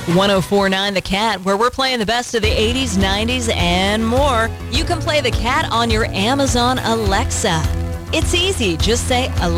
1049 The Cat, where we're playing the best of the 80s, 90s, and more. You can play The Cat on your Amazon Alexa. It's easy. Just say, Alexa.